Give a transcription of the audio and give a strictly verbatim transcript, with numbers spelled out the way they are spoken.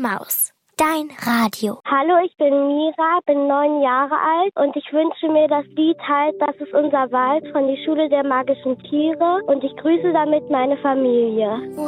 Maus. Dein Radio. Hallo, ich bin Mira, bin neun Jahre alt und ich wünsche mir das Lied halt, das ist unser Wald von die Schule der magischen Tiere und ich grüße damit meine Familie.